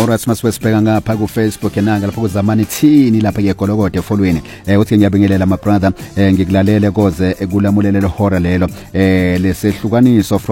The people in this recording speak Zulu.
alright masibeka ngapha ku Facebook enanga lapho kuzamani thini lapha ke Golokode efolweni uthi ngiyabingelela my brother ngikulalele koze kulamulele hora lelo lesehlukaniso